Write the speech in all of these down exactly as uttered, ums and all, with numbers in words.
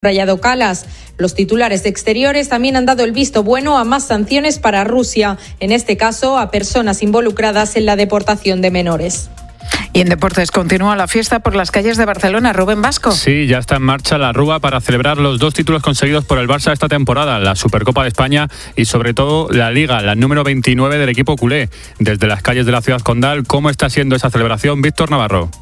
Rayado Calas. Los titulares de Exteriores también han dado el visto bueno a más sanciones para Rusia, en este caso a personas involucradas en la deportación de menores. Y en deportes continúa la fiesta por las calles de Barcelona. Rubén Vasco. Sí, ya está en marcha la Rúa para celebrar los dos títulos conseguidos por el Barça esta temporada, la Supercopa de España y sobre todo la Liga, la número veintinueve del equipo culé. Desde las calles de la ciudad condal, ¿cómo está siendo esa celebración? Víctor Navarro.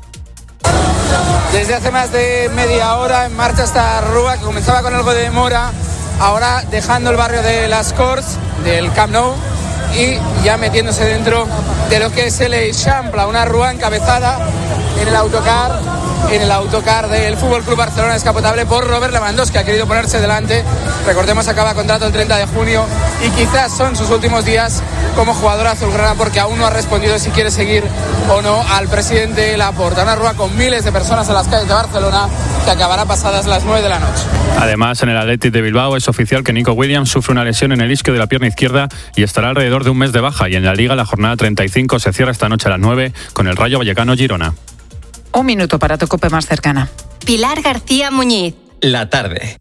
Desde hace más de media hora en marcha esta Rúa que comenzaba con algo de demora, ahora dejando el barrio de Las Corts, del Camp Nou, y ya metiéndose dentro de lo que es el Eixample, una Rúa encabezada en el autocar, en el autocar del F C Barcelona descapotable por Robert Lewandowski, que ha querido ponerse delante. Recordemos, acaba contrato el treinta de junio y quizás son sus últimos días como jugador azulgrana, porque aún no ha respondido si quiere seguir o no al presidente Laporta. Una Rúa con miles de personas en las calles de Barcelona que acabará pasadas las nueve de la noche. Además, en el Athletic de Bilbao es oficial que Nico Williams sufre una lesión en el isquio de la pierna izquierda y estará alrededor de un mes de baja. Y en la Liga, la jornada treinta y cinco se cierra esta noche a las nueve con el Rayo Vallecano Girona. Un minuto para tu COPE más cercana. Pilar García Muñiz. La tarde.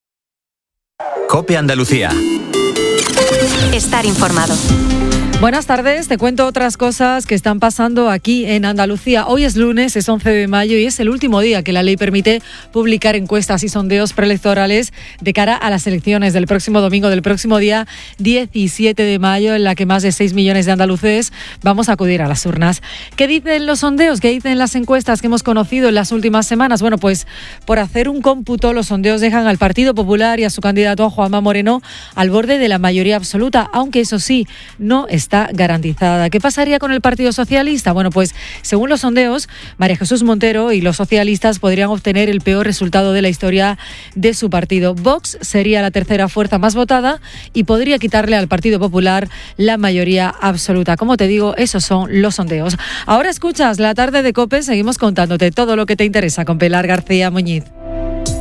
COPE Andalucía. Estar informado. Buenas tardes, te cuento otras cosas que están pasando aquí en Andalucía. Hoy es lunes, es once de mayo y es el último día que la ley permite publicar encuestas y sondeos preelectorales de cara a las elecciones del próximo domingo, del próximo día diecisiete de mayo, en la que más de seis millones de andaluces vamos a acudir a las urnas. ¿Qué dicen los sondeos? ¿Qué dicen las encuestas que hemos conocido en las últimas semanas? Bueno, pues por hacer un cómputo, los sondeos dejan al Partido Popular y a su candidato, a Juanma Moreno, al borde de la mayoría absoluta, aunque eso sí, no está garantizada. ¿Qué pasaría con el Partido Socialista? Bueno, pues según los sondeos, María Jesús Montero y los socialistas podrían obtener el peor resultado de la historia de su partido. Vox sería la tercera fuerza más votada y podría quitarle al Partido Popular la mayoría absoluta. Como te digo, esos son los sondeos. Ahora escuchas La Tarde de COPE, seguimos contándote todo lo que te interesa con Pilar García Muñiz.